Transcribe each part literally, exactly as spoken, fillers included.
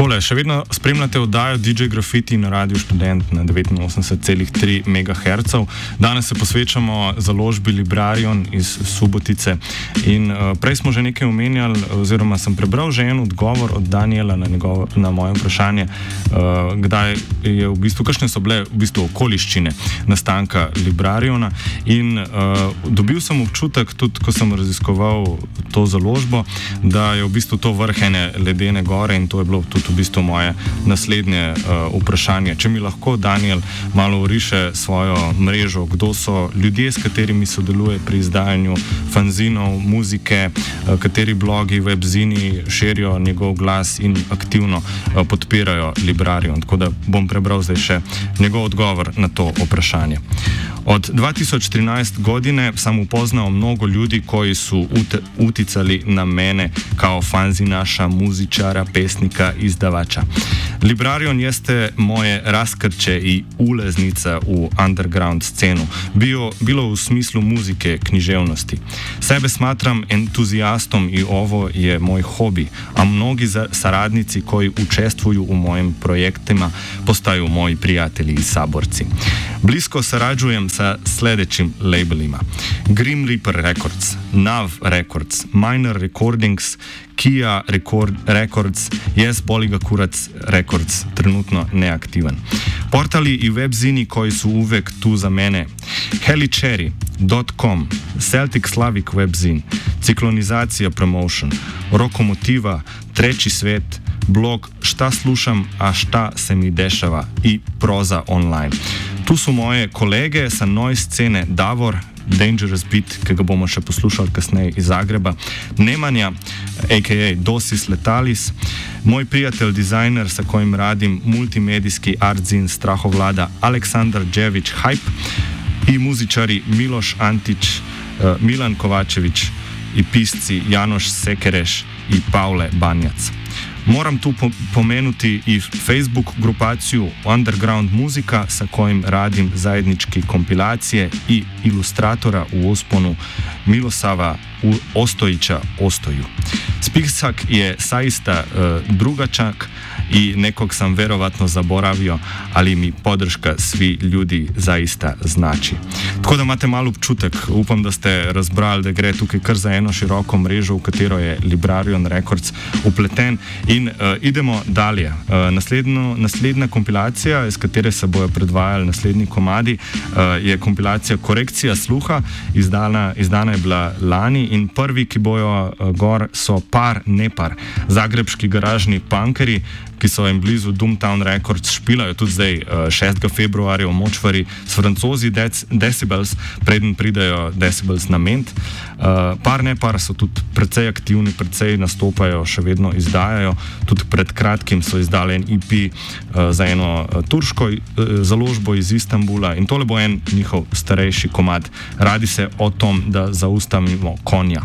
Takole, še vedno spremljate oddajo D J Graffiti na Radiu Študent na devetinosemdeset celih tri megaherca. Danes se posvečamo založbi Librarion iz Subotice in uh, prej smo že nekaj omenjali, oziroma sem prebral že en odgovor od Daniela na, njegov, na moje vprašanje, uh, kdaj je v bistvu, kakšne so bile v bistvu okoliščine nastanka Librariona in uh, dobil sem občutek, tudi ko sem raziskoval to založbo, da je v bistvu to vrh ene ledene gore in to je bilo tudi v bistvu moje naslednje uh, vprašanje. Če mi lahko Daniel malo oriše svojo mrežo, kdo so ljudje, s katerimi sodeluje pri izdajanju fanzinov, muzike, uh, kateri blogi, webzini širijo njegov glas in aktivno uh, podpirajo Librarion. Tako da bom prebral zdaj še njegov odgovor na to vprašanje. Od dva tisoč trinajste godine sam upoznao mnogo ljudi koji su ut- uticali na mene kao fanzinaša, muzičara, pesnika, izdavača. Librarion jeste moje raskrče i ulaznica u underground scenu, bio, bilo u smislu muzike, književnosti. Sebe smatram entuzijastom i ovo je moj hobi, a mnogi za- saradnici koji učestvuju u mojim projektima postaju moji prijatelji i saborci. Blisko sarađujem sa sljedećim labelima: Grim Reaper Records, Nav Records, Minor Recordings, Kia Record, Records, Yes Boliga Kurac Records, trenutno neaktivan. Portali i webzini koji su uvek tu za mene: helicherry dot com, Celtic Slavic webzin, Ciklonizacija Promotion, Rokomotiva, Treći svet, blog Šta slušam, a šta se mi dešava i Proza online. Tu su moje kolege sa noise scene Davor, Dangerous Beat, ki ga bomo še poslušali kasneje iz Zagreba, Nemanja, a k a. Dosis Letalis, moj prijatelj dizajner, sa kojim radim multimedijski artzin Strahovlada, Aleksandar Džević Hype i muzičari Miloš Antić, Milan Kovačević i pisci Janoš Sekereš i Pavle Banjac. Moram tu pomenuti i Facebook grupaciju Underground muzika sa kojim radim zajednički kompilacije i ilustratora u usponu Milosava Ostojića Ostoju. Spisak je saista uh, drugačak i nekog sam verovatno zaboravio, ali mi podrška svi ljudi zaista znači. Tako da imate malo občutek, upam, da ste razbrali, da gre tukaj kar za eno široko mrežo, v katero je Librarion Records upleten. In uh, idemo dalje. Uh, naslednjo, naslednja kompilacija, iz katere se bojo predvajali naslednji komadi, uh, je kompilacija Korekcija sluha, izdana, izdana je bila lani in prvi, ki bojo uh, gor, so Par Nepar, zagrebški garažni punkeri, ki so jim blizu Doomtown Records, špilajo tudi zdaj šestega februarja v Močvari s Francozi Dec- Decibels, preden pridejo Decibels na ment. Uh, Par Nepar so tudi precej aktivni, precej nastopajo, še vedno izdajajo. Tudi pred kratkim so izdali en E P uh, za eno uh, turško uh, založbo iz Istanbula in tole bo en njihov starejši komad. Radi se o tom, da zaustavimo konja.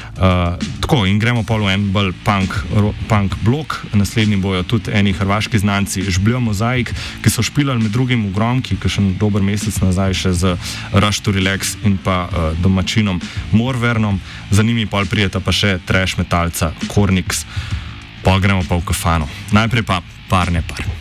Uh, tako, in gremo pa v en bolj punk, ro, punk blok. Naslednji bojo tudi eni hrvaški znanci Žbljo Mozaik, ki so špilali med drugim v Gromki, ki še dober mesec nazaj še z Rush to Relax in pa uh, domačinom Morvernom. Za njimi pol prijeta pa še trash metalca Kornix. Pa gremo pa v kafano. Najprej pa Par Nepar.